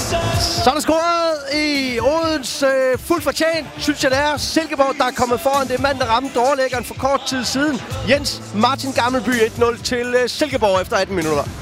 Så er der scoret i Odense. Fuldt fortjent, synes jeg det er. Silkeborg, der er kommet foran. Det er mand, der ramte overlæggeren for kort tid siden. Jens Martin Gammelby 1-0 til Silkeborg efter 18 minutter.